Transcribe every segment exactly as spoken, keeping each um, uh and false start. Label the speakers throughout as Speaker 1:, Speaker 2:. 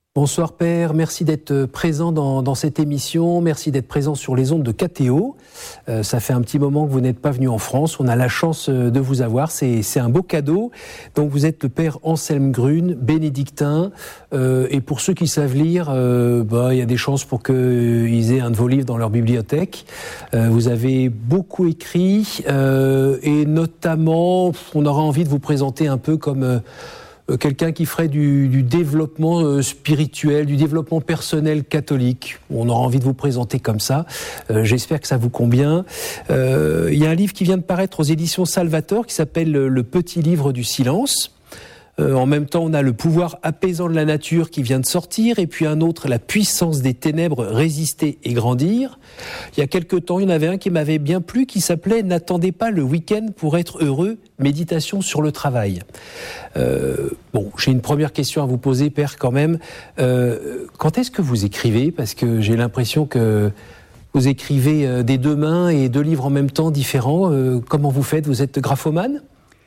Speaker 1: Bonsoir Père, merci d'être présent dans, dans cette émission, merci d'être présent sur les ondes de K T O. Euh, ça fait un petit moment que vous n'êtes pas venu en France, on a la chance de vous avoir, c'est, c'est un beau cadeau. Donc vous êtes le Père Anselme Grune, bénédictin, euh, et pour ceux qui savent lire, euh, bah, il y a des chances pour qu'ils aient un de vos livres dans leur bibliothèque. Euh, vous avez beaucoup écrit, euh, et notamment, on aura envie de vous présenter un peu comme... Euh, quelqu'un qui ferait du, du développement spirituel, du développement personnel catholique. On aura envie de vous présenter comme ça. Euh, j'espère que ça vous convient. Euh, il y a un livre qui vient de paraître aux éditions Salvator qui s'appelle Le Petit Livre du Silence. Euh, en même temps, on a Le pouvoir apaisant de la nature qui vient de sortir, et puis un autre, La puissance des ténèbres, résister et grandir. Il y a quelque temps, il y en avait un qui m'avait bien plu, qui s'appelait « N'attendez pas le week-end pour être heureux, méditation sur le travail ». Euh, bon, j'ai une première question à vous poser, Père, quand même. Euh, quand est-ce que vous écrivez ? Parce que j'ai l'impression que vous écrivez des deux mains et deux livres en même temps différents. Euh, comment vous faites ? Vous êtes graphomane ?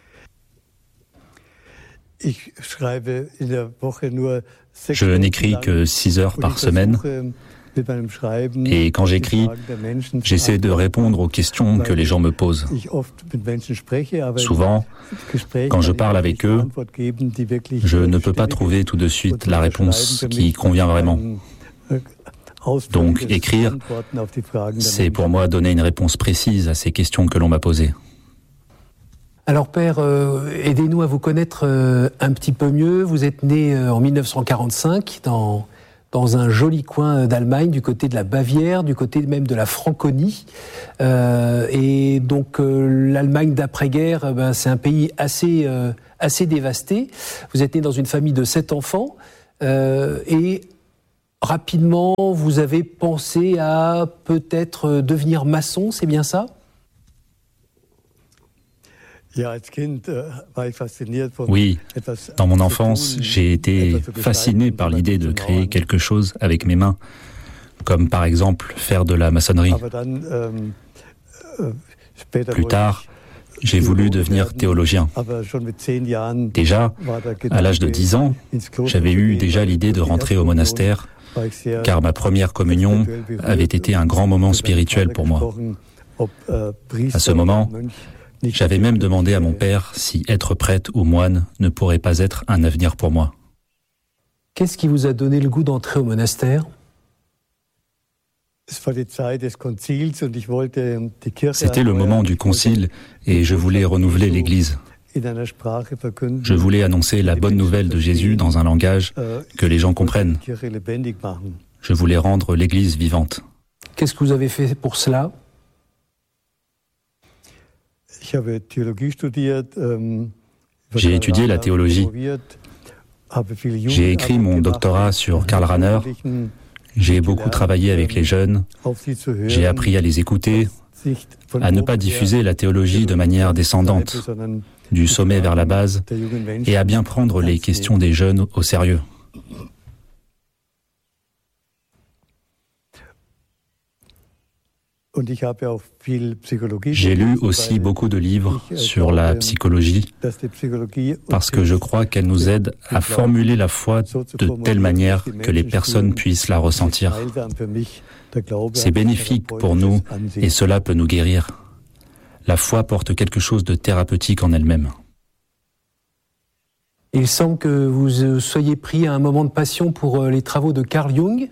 Speaker 2: Je n'écris que six heures par semaine, et quand j'écris, j'essaie de répondre aux questions que les gens me posent. Souvent, quand je parle avec eux, je ne peux pas trouver tout de suite la réponse qui convient vraiment. Donc, écrire, c'est pour moi donner une réponse précise à ces questions que l'on m'a posées.
Speaker 1: Alors Père, euh, aidez-nous à vous connaître euh, un petit peu mieux. Vous êtes né euh, en dix-neuf cent quarante-cinq dans, dans un joli coin d'Allemagne, du côté de la Bavière, du côté même de la Franconie. Euh, et donc euh, l'Allemagne d'après-guerre, euh, ben, c'est un pays assez, euh, assez dévasté. Vous êtes né dans une famille de sept enfants euh, et rapidement vous avez pensé à peut-être devenir maçon, c'est bien ça ?
Speaker 2: Oui, dans mon enfance, j'ai été fasciné par l'idée de créer quelque chose avec mes mains, comme par exemple faire de la maçonnerie. Plus tard, j'ai voulu devenir théologien. Déjà, à l'âge de dix ans, j'avais eu déjà l'idée de rentrer au monastère, car ma première communion avait été un grand moment spirituel pour moi. À ce moment, j'avais même demandé à mon père si être prêtre ou moine ne pourrait pas être un avenir pour moi.
Speaker 1: Qu'est-ce qui vous a donné le goût d'entrer au monastère ?
Speaker 2: C'était le moment du concile et je voulais renouveler l'Église. Je voulais annoncer la bonne nouvelle de Jésus dans un langage que les gens comprennent. Je voulais rendre l'Église vivante.
Speaker 1: Qu'est-ce que vous avez fait pour cela ?
Speaker 2: J'ai étudié la théologie. J'ai écrit mon doctorat sur Karl Rahner. J'ai beaucoup travaillé avec les jeunes. J'ai appris à les écouter, à ne pas diffuser la théologie de manière descendante, du sommet vers la base, et à bien prendre les questions des jeunes au sérieux. J'ai lu aussi beaucoup de livres sur la psychologie parce que je crois qu'elle nous aide à formuler la foi de telle manière que les personnes puissent la ressentir. C'est bénéfique pour nous et cela peut nous guérir. La foi porte quelque chose de thérapeutique en elle-même.
Speaker 1: Il semble que vous soyez pris à un moment de passion pour les travaux de Carl Jung.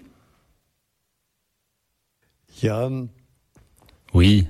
Speaker 2: Oui.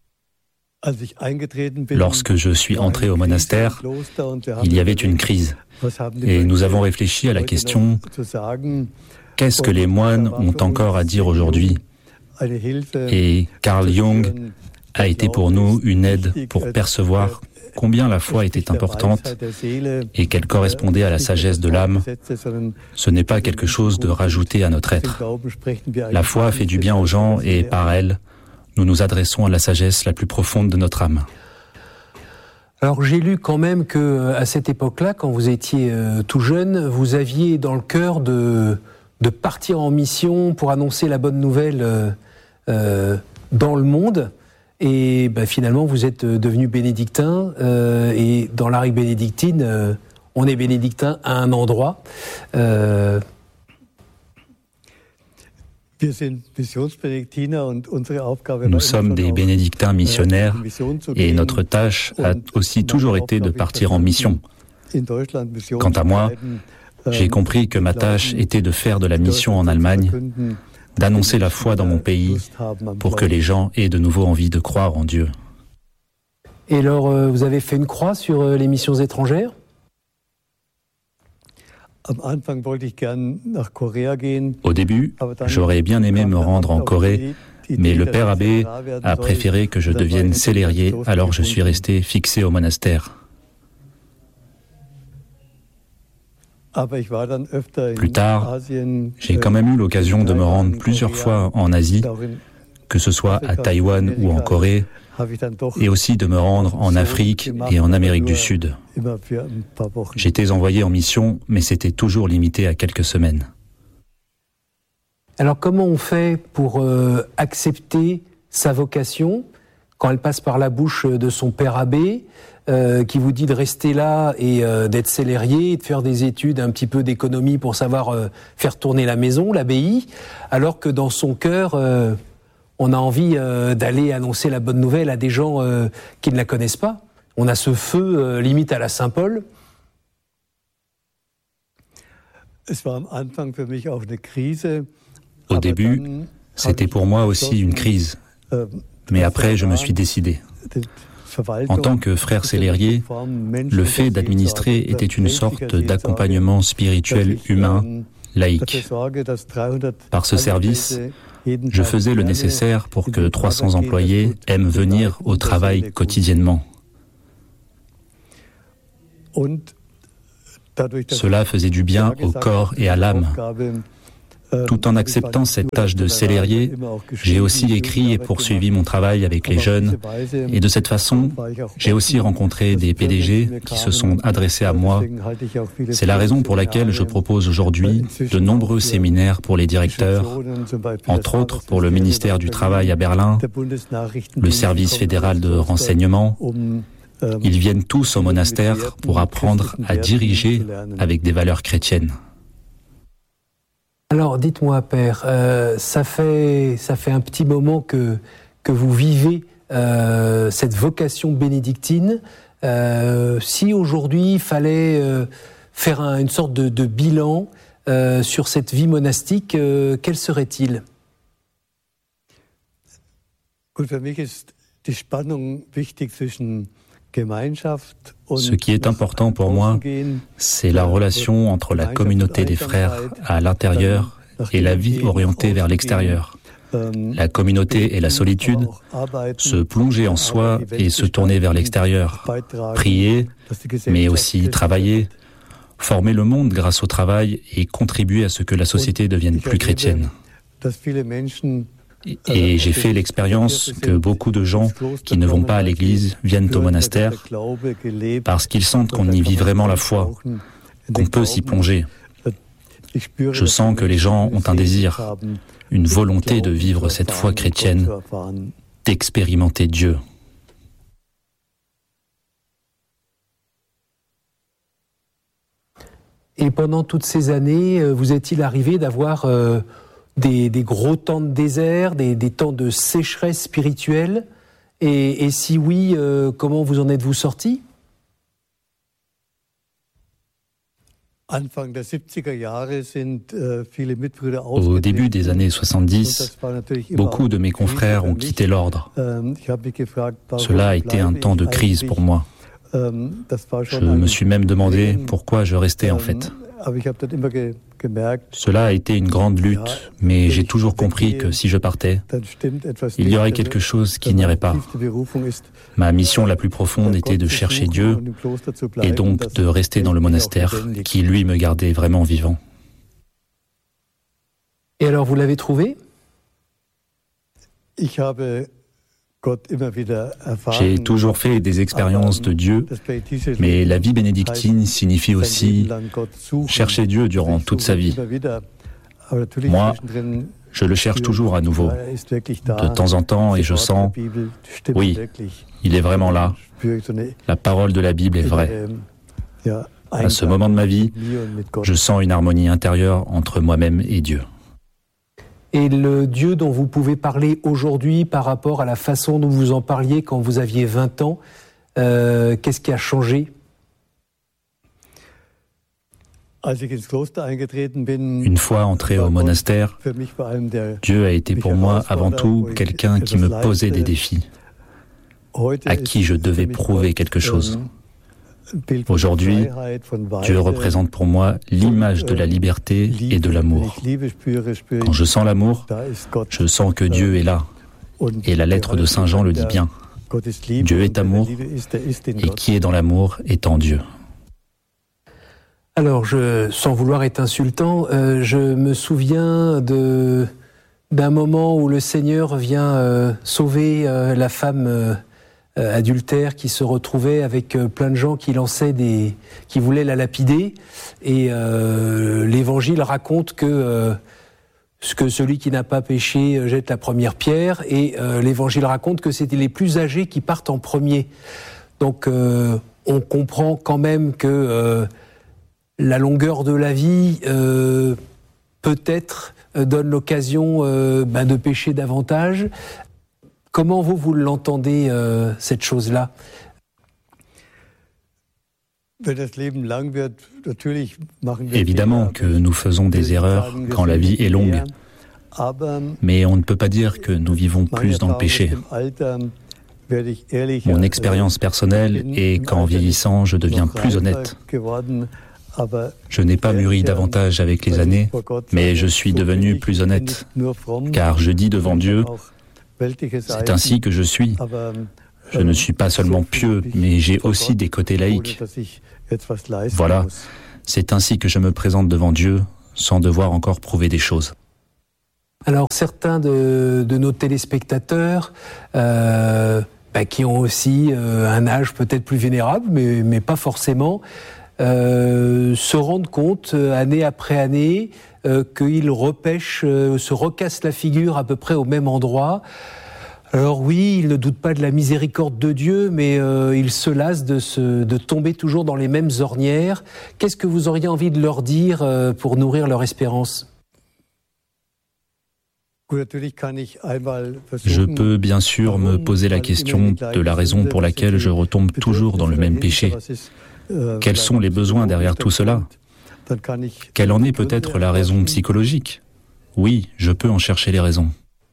Speaker 2: Lorsque je suis entré au monastère, il y avait une crise. Et nous avons réfléchi à la question « Qu'est-ce que les moines ont encore à dire aujourd'hui ?» Et Carl Jung a été pour nous une aide pour percevoir combien la foi était importante et qu'elle correspondait à la sagesse de l'âme. Ce n'est pas quelque chose de rajouté à notre être. La foi fait du bien aux gens et par elle, nous nous adressons à la sagesse la plus profonde de notre âme.
Speaker 1: Alors j'ai lu quand même que à cette époque-là, quand vous étiez euh, tout jeune, vous aviez dans le cœur de, de partir en mission pour annoncer la bonne nouvelle euh, euh, dans le monde. Et ben, finalement, vous êtes devenu bénédictin. Euh, et dans la règle bénédictine, euh, on est bénédictin à un endroit. Euh,
Speaker 2: Nous sommes des bénédictins missionnaires et notre tâche a aussi toujours été de partir en mission. Quant à moi, j'ai compris que ma tâche était de faire de la mission en Allemagne, d'annoncer la foi dans mon pays pour que les gens aient de nouveau envie de croire en Dieu.
Speaker 1: Et alors, vous avez fait une croix sur les missions étrangères ?
Speaker 2: Au début, j'aurais bien aimé me rendre en Corée, mais le père abbé a préféré que je devienne célérier, alors je suis resté fixé au monastère. Plus tard, j'ai quand même eu l'occasion de me rendre plusieurs fois en Asie, que ce soit à Taïwan ou en Corée, et aussi de me rendre en Afrique et en Amérique du Sud. J'étais envoyé en mission, mais c'était toujours limité à quelques semaines.
Speaker 1: Alors comment on fait pour euh, accepter sa vocation quand elle passe par la bouche de son père abbé, euh, qui vous dit de rester là et euh, d'être célérier, de faire des études, un petit peu d'économie pour savoir euh, faire tourner la maison, l'abbaye, alors que dans son cœur... Euh, on a envie euh, d'aller annoncer la bonne nouvelle à des gens euh, qui ne la connaissent pas. On a ce feu euh, limite à la Saint-Paul.
Speaker 2: Au début, c'était pour moi aussi une crise. Mais après, je me suis décidé. En tant que frère célérier, le fait d'administrer était une sorte d'accompagnement spirituel humain, laïque. Par ce service, je faisais le nécessaire pour que trois cents employés aiment venir au travail quotidiennement. Cela faisait du bien au corps et à l'âme. Tout en acceptant cette tâche de célérier, j'ai aussi écrit et poursuivi mon travail avec les jeunes. Et de cette façon, j'ai aussi rencontré des P D G qui se sont adressés à moi. C'est la raison pour laquelle je propose aujourd'hui de nombreux séminaires pour les directeurs, entre autres pour le ministère du Travail à Berlin, le service fédéral de renseignement. Ils viennent tous au monastère pour apprendre à diriger avec des valeurs chrétiennes.
Speaker 1: Alors, dites-moi, Père, euh, ça fait ça fait un petit moment que que vous vivez euh, cette vocation bénédictine. Euh, si aujourd'hui il fallait euh, faire un, une sorte de, de bilan euh, sur cette vie monastique, euh, quel serait-il ?
Speaker 2: Ce qui est important pour moi, c'est la relation entre la communauté des frères à l'intérieur et la vie orientée vers l'extérieur. La communauté et la solitude, se plonger en soi et se tourner vers l'extérieur, prier, mais aussi travailler, former le monde grâce au travail et contribuer à ce que la société devienne plus chrétienne. Et j'ai fait l'expérience que beaucoup de gens qui ne vont pas à l'église viennent au monastère parce qu'ils sentent qu'on y vit vraiment la foi, qu'on peut s'y plonger. Je sens que les gens ont un désir, une volonté de vivre cette foi chrétienne, d'expérimenter Dieu.
Speaker 1: Et pendant toutes ces années, vous est-il arrivé d'avoir euh, des, des gros temps de désert, des, des temps de sécheresse spirituelle ? Et, et si oui, euh, comment vous en êtes-vous sortis ?
Speaker 2: Au début des années soixante-dix, beaucoup de mes confrères ont quitté l'ordre. Cela a été un temps de crise pour moi. Je me suis même demandé pourquoi je restais en fait. Cela a été une grande lutte, mais j'ai toujours compris que si je partais, il y aurait quelque chose qui n'irait pas. Ma mission la plus profonde était de chercher Dieu et donc de rester dans le monastère qui, lui, me gardait vraiment vivant.
Speaker 1: Et alors, vous l'avez trouvé ?
Speaker 2: J'ai toujours fait des expériences de Dieu, mais la vie bénédictine signifie aussi chercher Dieu durant toute sa vie. Moi, je le cherche toujours à nouveau, de temps en temps, et je sens, oui, il est vraiment là. La parole de la Bible est vraie. À ce moment de ma vie, je sens une harmonie intérieure entre moi-même et Dieu.
Speaker 1: Et le Dieu dont vous pouvez parler aujourd'hui par rapport à la façon dont vous en parliez quand vous aviez vingt ans, euh, qu'est-ce qui a changé ?
Speaker 2: Une fois entré au monastère, Dieu a été pour moi avant tout quelqu'un qui me posait des défis, à qui je devais prouver quelque chose. Aujourd'hui, Dieu représente pour moi l'image de la liberté et de l'amour. Quand je sens l'amour, je sens que Dieu est là. Et la lettre de Saint Jean le dit bien. Dieu est amour, et qui est dans l'amour est en Dieu.
Speaker 1: Alors, je, sans vouloir être insultant, euh, je me souviens de, d'un moment où le Seigneur vient euh, sauver euh, la femme euh, adultère qui se retrouvait avec euh, plein de gens qui lançaient des, qui voulaient la lapider. Et euh, l'Évangile raconte que, euh, que celui qui n'a pas péché jette la première pierre. Et euh, l'Évangile raconte que c'était les plus âgés qui partent en premier. Donc, euh, on comprend quand même que euh, la longueur de la vie, euh, peut-être, euh, donne l'occasion euh, ben, de pécher davantage. Comment vous, vous l'entendez, euh, cette chose-là ?
Speaker 2: Évidemment que nous faisons des erreurs quand la vie est longue, mais on ne peut pas dire que nous vivons plus dans le péché. Mon expérience personnelle est qu'en vieillissant, je deviens plus honnête. Je n'ai pas mûri davantage avec les années, mais je suis devenu plus honnête, car je dis devant Dieu, c'est ainsi que je suis. Je ne suis pas seulement pieux, mais j'ai aussi des côtés laïques. Voilà, c'est ainsi que je me présente devant Dieu, sans devoir encore prouver des choses.
Speaker 1: Alors, certains de, de nos téléspectateurs, euh, bah, qui ont aussi euh, un âge peut-être plus vénérable, mais, mais pas forcément, Euh, se rendent compte, euh, année après année, euh, qu'ils repêchent, euh, se recassent la figure à peu près au même endroit. Alors oui, ils ne doutent pas de la miséricorde de Dieu, mais euh, ils se lassent de, se, de tomber toujours dans les mêmes ornières. Qu'est-ce que vous auriez envie de leur dire euh, pour nourrir leur espérance ?
Speaker 2: Je peux bien sûr me poser la question de la raison pour laquelle je retombe toujours dans le même péché. Quels sont les besoins derrière tout cela ? Quelle en est peut-être la raison psychologique ? Oui, je peux en chercher les raisons.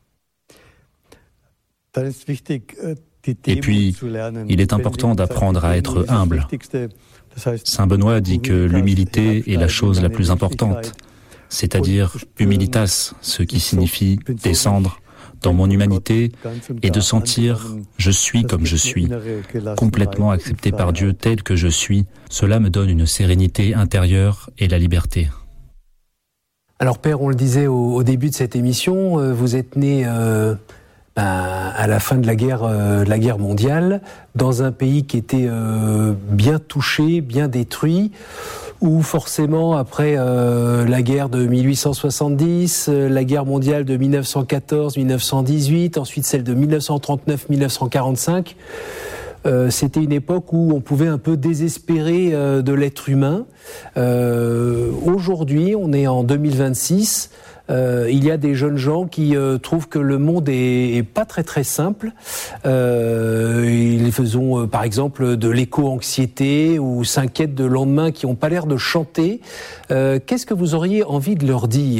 Speaker 2: Et puis, il est important d'apprendre à être humble. Saint Benoît dit que l'humilité est la chose la plus importante, c'est-à-dire humilitas, ce qui signifie descendre dans mon humanité et de sentir « je suis comme je suis », complètement accepté par Dieu tel que je suis. Cela me donne une sérénité intérieure et la liberté.
Speaker 1: Alors Père, on le disait au, au début de cette émission, euh, vous êtes né euh, ben, à la fin de la guerre, euh, de la guerre mondiale, dans un pays qui était euh, bien touché, bien détruit, où forcément, après euh, la guerre de mille huit cent soixante-dix, euh, la guerre mondiale de mille neuf cent quatorze mille neuf cent dix-huit, ensuite celle de mille neuf cent trente-neuf mille neuf cent quarante-cinq, euh, c'était une époque où on pouvait un peu désespérer euh, de l'être humain. Euh, aujourd'hui, on est en deux mille vingt-six, Euh, il y a des jeunes gens qui euh, trouvent que le monde est, est pas très très simple. Euh, ils faisons euh, par exemple de l'éco-anxiété ou s'inquiètent de lendemain, qui n'ont pas l'air de chanter. Euh, qu'est-ce que vous auriez envie de leur dire ?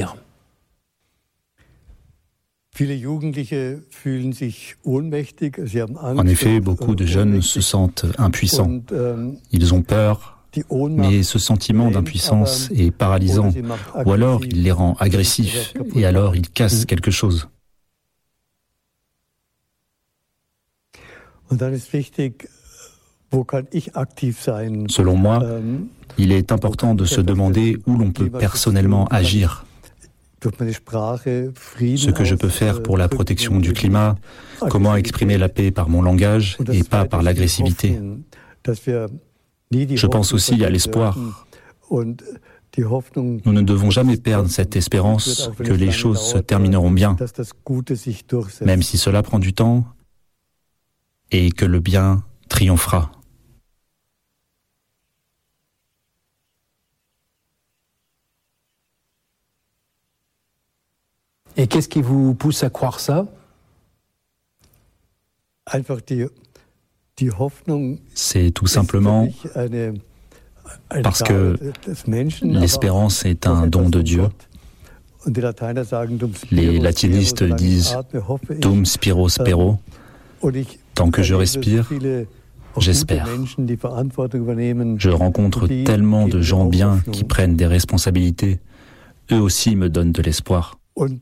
Speaker 2: En effet, beaucoup de jeunes se sentent impuissants. Ils ont peur. Mais ce sentiment d'impuissance est paralysant, ou alors il les rend agressifs, et alors ils cassent quelque chose. Selon moi, il est important de se demander où l'on peut personnellement agir. Ce que je peux faire pour la protection du climat, comment exprimer la paix par mon langage et pas par l'agressivité. Je pense aussi à l'espoir. Nous ne devons jamais perdre cette espérance que les choses se termineront bien, même si cela prend du temps, et que le bien triomphera.
Speaker 1: Et qu'est-ce qui vous pousse à croire ça?
Speaker 2: C'est tout simplement parce que l'espérance est un don de Dieu. Les latinistes disent « dum spiro spero ». Tant que je respire, j'espère. Je rencontre tellement de gens bien qui prennent des responsabilités. Eux aussi me donnent de l'espoir.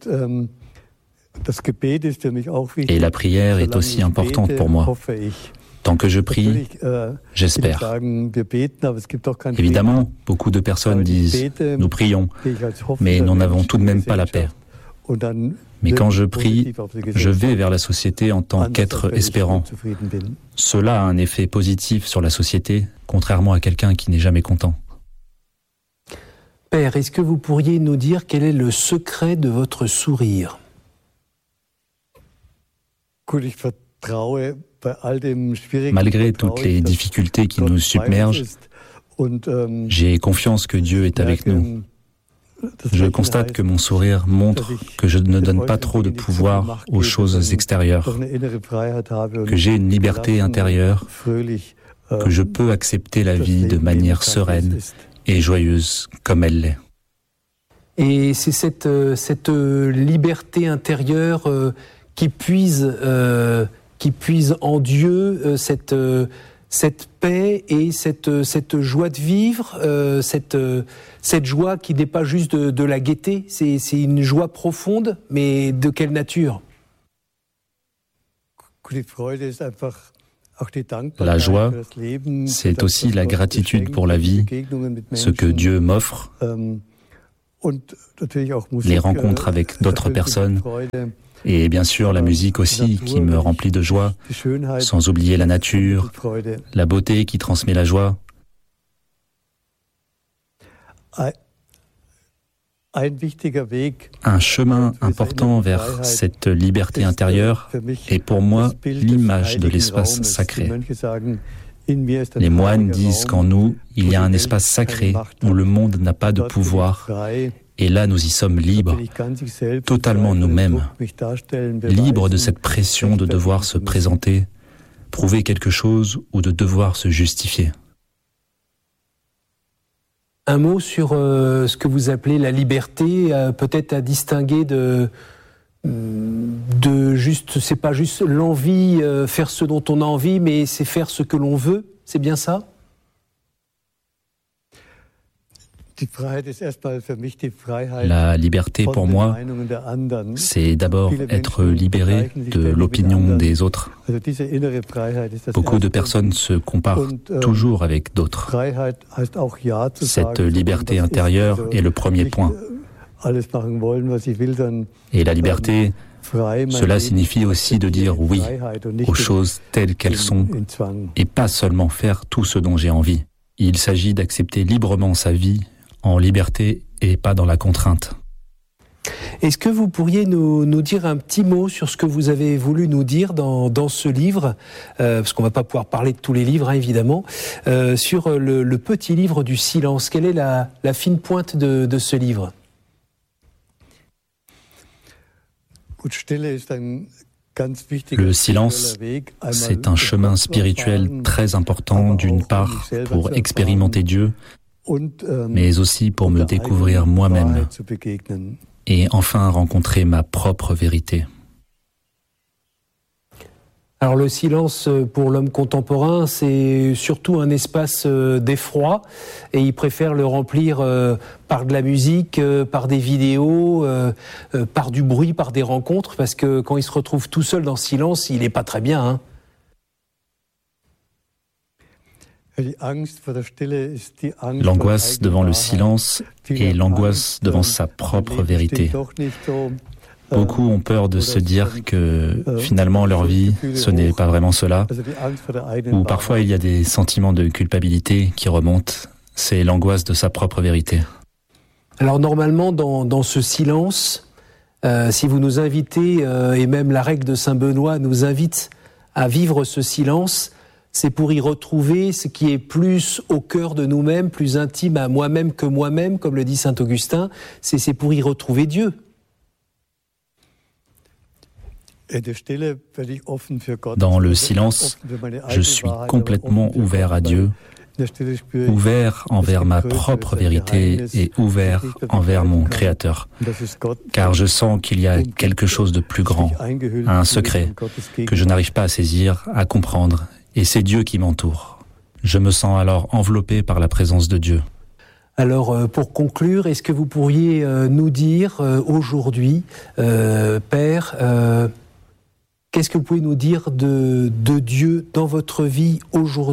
Speaker 2: Et la prière est aussi importante pour moi. Tant que je prie, j'espère. Évidemment, beaucoup de personnes disent « nous prions », mais nous n'avons tout de même pas la paix. Mais quand je prie, je vais vers la société en tant qu'être espérant. Cela a un effet positif sur la société, contrairement à quelqu'un qui n'est jamais content.
Speaker 1: Père, est-ce que vous pourriez nous dire quel est le secret de votre sourire?
Speaker 2: Malgré toutes les difficultés qui nous submergent, j'ai confiance que Dieu est avec nous. Je constate que mon sourire montre que je ne donne pas trop de pouvoir aux choses extérieures, que j'ai une liberté intérieure, que je peux accepter la vie de manière sereine et joyeuse comme elle l'est.
Speaker 1: Et c'est cette, cette liberté intérieure euh, qui puise, euh, qui puise en Dieu euh, cette, euh, cette paix et cette, cette joie de vivre, euh, cette, cette joie qui n'est pas juste de, de la gaieté, c'est, c'est une joie profonde, mais de quelle nature?
Speaker 2: La joie, c'est aussi la gratitude pour la vie, ce que Dieu m'offre, les rencontres avec d'autres personnes, et bien sûr la musique aussi qui me remplit de joie, sans oublier la nature, la beauté qui transmet la joie. Un chemin important vers cette liberté intérieure est pour moi l'image de l'espace sacré. Les moines disent qu'en nous, il y a un espace sacré où le monde n'a pas de pouvoir. Et là, nous y sommes libres, totalement nous-mêmes, libres de cette pression de devoir se présenter, prouver quelque chose ou de devoir se justifier.
Speaker 1: Un mot sur euh, ce que vous appelez la liberté, euh, peut-être à distinguer de, de juste, c'est pas juste l'envie, euh, faire ce dont on a envie, mais c'est faire ce que l'on veut, c'est bien ça?
Speaker 2: La liberté pour moi, c'est d'abord être libéré de l'opinion des autres. Beaucoup de personnes se comparent toujours avec d'autres. Cette liberté intérieure est le premier point. Et la liberté, cela signifie aussi de dire oui aux choses telles qu'elles sont et pas seulement faire tout ce dont j'ai envie. Il s'agit d'accepter librement sa vie en liberté et pas dans la contrainte.
Speaker 1: Est-ce que vous pourriez nous, nous dire un petit mot sur ce que vous avez voulu nous dire dans, dans ce livre, euh, parce qu'on ne va pas pouvoir parler de tous les livres, hein, évidemment, euh, sur le, le petit livre du silence. Quelle est la, la fine pointe de, de ce livre?
Speaker 2: Le silence, c'est un chemin spirituel très important, d'une part pour expérimenter Dieu, mais aussi pour me découvrir moi-même et enfin rencontrer ma propre vérité.
Speaker 1: Alors le silence pour l'homme contemporain, c'est surtout un espace d'effroi et il préfère le remplir par de la musique, par des vidéos, par du bruit, par des rencontres, parce que quand il se retrouve tout seul dans le silence, il n'est pas très bien, hein.
Speaker 2: L'angoisse devant le silence et l'angoisse devant sa propre vérité. Beaucoup ont peur de se dire que finalement leur vie, ce n'est pas vraiment cela. Ou parfois il y a des sentiments de culpabilité qui remontent. C'est l'angoisse de sa propre vérité.
Speaker 1: Alors normalement, dans, dans ce silence, euh, si vous nous invitez, euh, et même la règle de Saint Benoît nous invite à vivre ce silence, c'est pour y retrouver ce qui est plus au cœur de nous-mêmes, plus intime à moi-même que moi-même, comme le dit Saint Augustin, c'est, c'est pour y retrouver Dieu.
Speaker 2: Dans le silence, je suis complètement ouvert à Dieu, ouvert envers ma propre vérité et ouvert envers mon Créateur, car je sens qu'il y a quelque chose de plus grand, un secret que je n'arrive pas à saisir, à comprendre, et c'est Dieu qui m'entoure. Je me sens alors enveloppé par la présence de Dieu.
Speaker 1: Alors, pour conclure, est-ce que vous pourriez nous dire aujourd'hui, euh, Père, euh, qu'est-ce que vous pouvez nous dire de, de Dieu dans votre vie aujourd'hui ?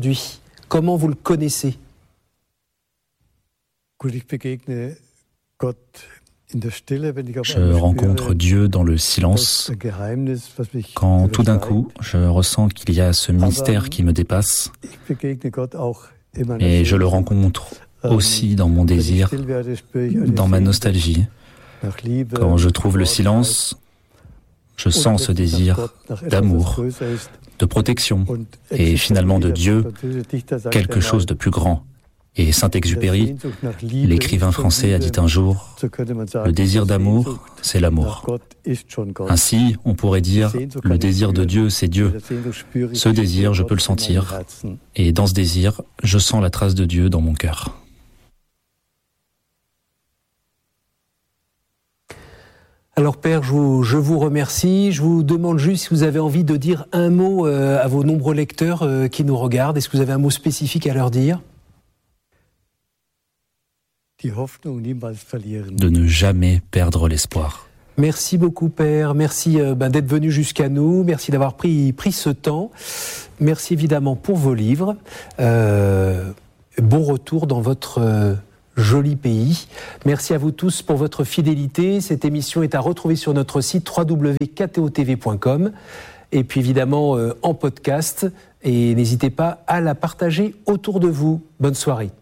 Speaker 1: Comment vous le connaissez ?
Speaker 2: Je rencontre Dieu dans le silence, quand tout d'un coup, je ressens qu'il y a ce mystère qui me dépasse, et je le rencontre aussi dans mon désir, dans ma nostalgie. Quand je trouve le silence, je sens ce désir d'amour, de protection et finalement de Dieu, quelque chose de plus grand. Et Saint-Exupéry, l'écrivain français, a dit un jour, « Le désir d'amour, c'est l'amour ». Ainsi, on pourrait dire, le désir de Dieu, c'est Dieu. Ce désir, je peux le sentir. Et dans ce désir, je sens la trace de Dieu dans mon cœur.
Speaker 1: Alors Père, je vous, je vous remercie. Je vous demande juste si vous avez envie de dire un mot euh, à vos nombreux lecteurs euh, qui nous regardent. Est-ce que vous avez un mot spécifique à leur dire ?
Speaker 2: De ne jamais perdre l'espoir.
Speaker 1: Merci beaucoup Père, merci euh, ben, d'être venu jusqu'à nous, merci d'avoir pris, pris ce temps. Merci évidemment pour vos livres. Euh, bon retour dans votre... Euh, joli pays. Merci à vous tous pour votre fidélité. Cette émission est à retrouver sur notre site w w w point k t o t v point com et puis évidemment euh, en podcast. Et n'hésitez pas à la partager autour de vous. Bonne soirée.